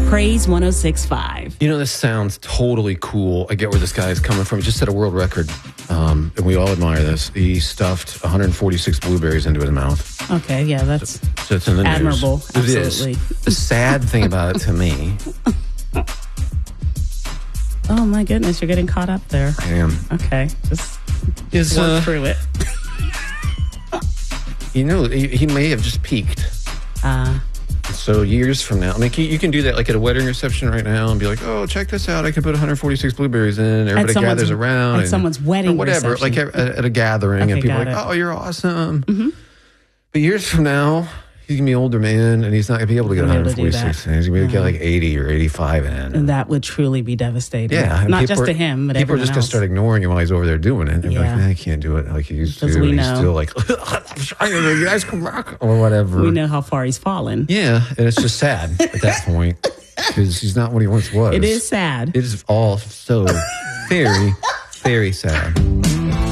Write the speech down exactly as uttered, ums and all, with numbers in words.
Praise one oh six point five. You know, this sounds totally cool. I get where this guy is coming from. He just set a world record, um, and we all admire this. He stuffed one hundred forty-six blueberries into his mouth. Okay, yeah, that's So it's in the admirable. news. Absolutely. It is. The sad thing about it to me, Oh my goodness, you're getting caught up there. I am, Okay, just is work uh, through it. you know, he, he may have just peaked. Uh, So years from now, I mean, you can do that like at a wedding reception right now and be like, "Oh, check this out! I can put one hundred forty-six blueberries in." Everybody someone's- gathers around at and, someone's wedding or whatever, reception. like at, at a gathering, Okay, and people are got like, it. "Oh, you're awesome." Mm-hmm. But years from now, he's gonna be an older man, and he's not gonna be able to get Gonna one be hundred able to do forty-six. that. And he's gonna be able to get like eighty or eighty-five in. and that would truly be devastating. Yeah, and Not people just are- to him, but people are everyone just gonna else. start ignoring him while he's over there doing it. They're Yeah. like, "Man, I can't do it like he used to." Because we and he's know. still like, "I'm trying to, you guys come back," or whatever. We know how far he's fallen. Yeah, and it's just sad at that point because he's not what he once was. It is sad. It is all so very, very sad.